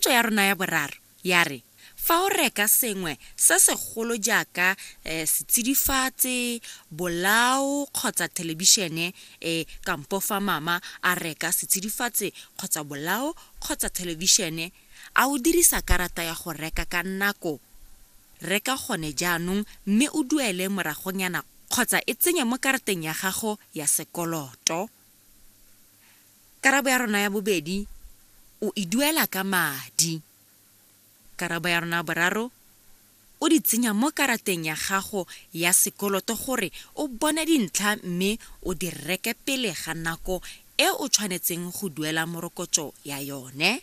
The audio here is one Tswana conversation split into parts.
Potso ya rona ya boraro ya re fa o reka sengwe se segolo jaaka setsidifatsi, bolao kgotsa thelebišene kampo fa mama a reka setsidifatsi kgotsa bolao kgotsa thelebišene a o dirisa karata ya go reka ka nako reka gone jaanong mme o duele moragonyana kgotsa e tsenya mo karateng ya gago ya sekoloto. Karabo ya rona ya bobedi o e duela ka madi. Karabo ya rona boraro o di tsenya mo karateng ya gago ya sekoloto gore o bone dintlha mme o di reke pele ga nako e o tshwanetseng go duela morokotso ya yone.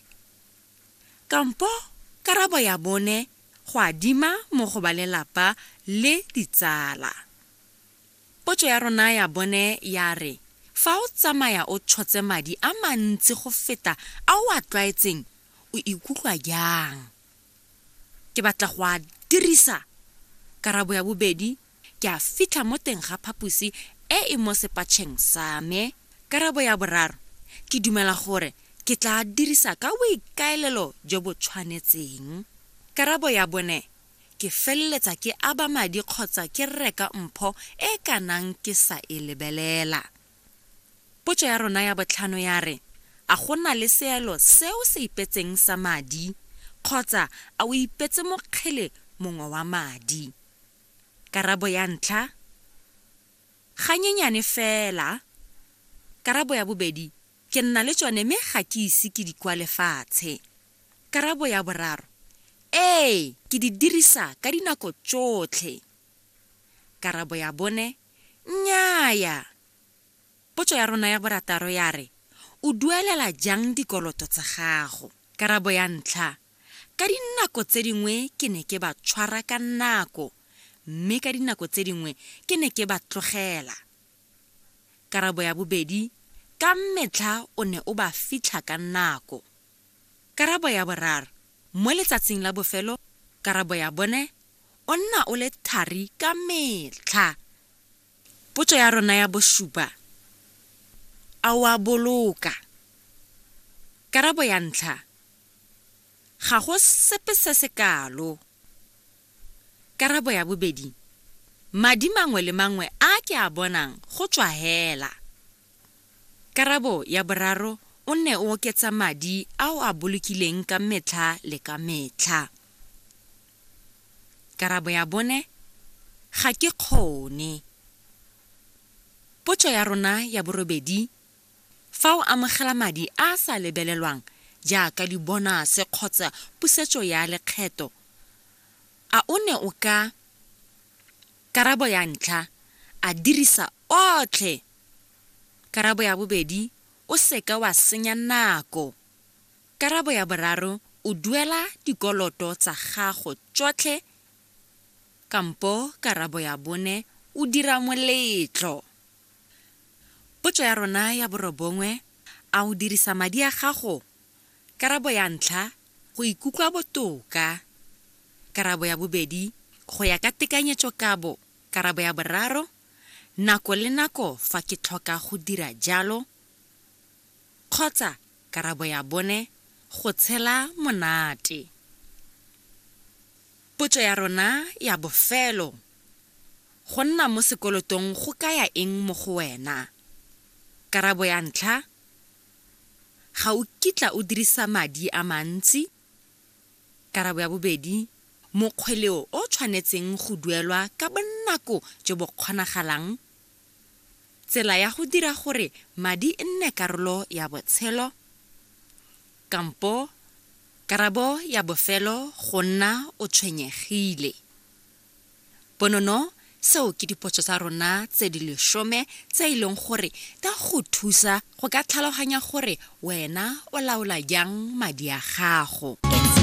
Kampo karabo ya bone go adima mo go ba lelapa le ditsala. Potso ya rona ya bone ya re fa o tsamaya o tshotse madi a mantsi go feta a o a tlwaetseng o ikutlwa jang? Ke batla go a dirisa. Karabo ya bobedi ke a fitlha mo teng ga phaposi e mo sepatšheng sa me. Karabo ya boraro ke dumela gore ke tla dirisa ka boikaelelo jo bo tshwanetseng. Karabo ya bone ke feleletsa ke aba madi kgotsa ke reka mpho e kanang ke sa e lebelela. Potso ya rona ya botlhano ya re a gona le seelo seo se ipetseng sa madi kgotsa a o ipetse mokgele mongwe wa madi. Karabo ya ntlha ganyenyane fela. Karabo ya bobedi ke nna le tsone mme ga ke ise ke di kwa lefatshe. Karabo ya boraro ke di dirisa ka dinako tsotlhe. Karabo ya bone nnyaya. Potso ya rona ya borataro ya re o duelela jang dikoloto tsa gago? Karabo ya ntlha ka dinako tse dingwe ke ne ke ba tshwara ka nako mme ka dinako tse dingwe ke ne ke ba tlogela. Karabo ya bobedi ka metlha o ne o ba fitlha ka nako. Karabo ya boraro mo letsatsing la bofelo karabo ya bone o nna o le thari ka metlha. Potso ya rona ya bosupa a o a boloka? Karabo ya ntlha ga go sepe se se kalo. Karabo ya bobedi madi mangwe le mangwe a ke a bonang go tswa hela. Karabo ya boraro o ne o oketsa madi a o a bolokileng ka metlha le ka metlha. Karabo ya bone ga ke kgone. Potso ya rona ya borobedi fa o amogela madi a sa lebelelwang jaaka di bonase kgotsa pusetso ya lekgetho a o ne o ka? Karabo ya ntlha a dirisa otlhe. Karabo ya bobedi o seka wa senya nako. Karabo ya boraro o duela dikoloto tsa gago tsotlhe. Kampo karabo ya bone o dira moletlo. Potso ya rona ya borobongwe a o dirisa madi a gago? Karabo ya ntlha go ikutlwa botoka. Karabo ya bobedi go ya ka tekanyetso kabo. Karabo ya boraro nako le nako fa ke tlhoka go dira jalo. Kgotsa karabo ya bone go tshela monate. Potso ya rona ya bofelo go nna mo sekolotong go kaya eng mo go wena? Karabo ya ntlha ga o kitla o dirisa madi a mantsi. Karabo ya bobedi mokgweleo o tshwanetseng go duelwa ka bonako jo bo kgonagalang. Tsela ya go dira gore madi e nne karolo ya botshelo. Kampo karabo ya bofelo go nna o tshwenyegile. Bonono seo ke dipotso tsa rona tse di 10 tse e leng gore ta go thusa go ka tlhaloganya gore wena o laola jang madi a gago.